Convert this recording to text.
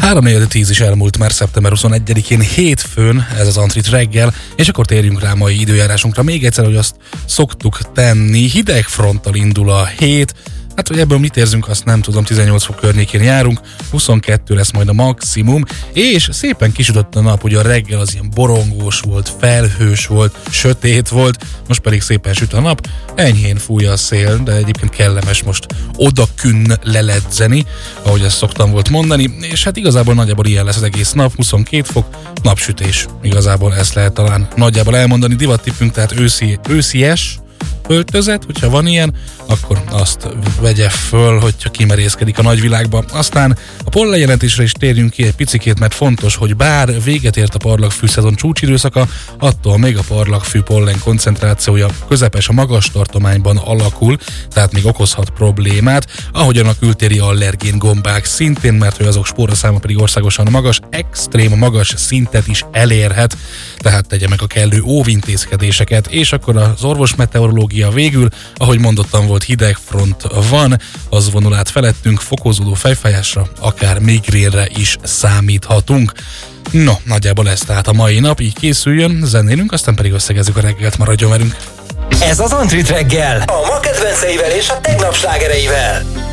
3:10 is elmúlt már szeptember 21-én hétfőn, ez az Antrit reggel, és akkor térjünk rá mai időjárásunkra. Még egyszer, hogy azt szoktuk tenni, hideg fronttal indul a hét. Hát, hogy ebből mit érzünk, azt nem tudom, 18 fok környékén járunk, 22 lesz majd a maximum, és szépen kisütött a nap, ugye a reggel az ilyen borongós volt, felhős volt, sötét volt, most pedig szépen süt a nap, enyhén fúj a szél, de egyébként kellemes most odakünn leledzeni, ahogy ezt szoktam volt mondani, és hát igazából nagyjából ilyen lesz az egész nap, 22 fok, napsütés, igazából ezt lehet talán nagyjából elmondani, divattippünk, tehát őszies öltözet, hogyha van ilyen, akkor azt vegye föl, hogyha kimerészkedik a nagyvilágba. Aztán a pollenjelentésre is térjünk ki egy picikét, mert fontos, hogy bár véget ért a parlagfű szezon csúcsidőszaka, attól még a parlagfű pollen koncentrációja közepes a magas tartományban alakul, tehát még okozhat problémát, ahogyan a kültéri allergén gombák szintén, mert hogy azok spóraszáma pedig országosan magas, extrém magas szintet is elérhet, tehát tegye meg a kellő óvintézkedéseket, és akkor az orvosmeteorológia végül, ahogy mondottam, volt hideg front van, az vonul át felettünk, fokozódó fejfájásra, akár migrénre is számíthatunk. No, nagyjából ez tehát a mai nap, így készüljön, zenélünk, aztán pedig összegezzük a reggelt, maradjon velünk. Ez az Antrit reggel, a ma kedvenceivel és a tegnap slágereivel.